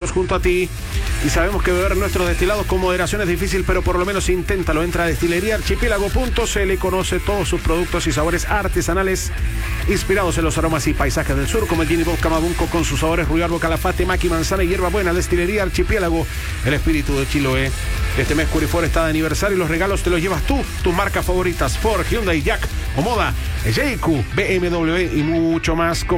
estamos junto a ti y sabemos que beber nuestros destilados con moderación es difícil, pero por lo menos inténtalo. Entra a destileríaarchipiélago.cl, conoce todos sus productos y sabores artesanales inspirados en los aromas y paisajes del sur, como el Gin y Vodka Mabunco con sus sabores Ruibarbo, Calafate, Maqui, Manzana y Hierbabuena. Destilería Archipiélago, el espíritu de Chiloé. Este mes Curifor está de aniversario y los regalos te los llevas tú. Tus marcas favoritas: Ford, Hyundai, Jack, Omoda, JQ, BMW y mucho más.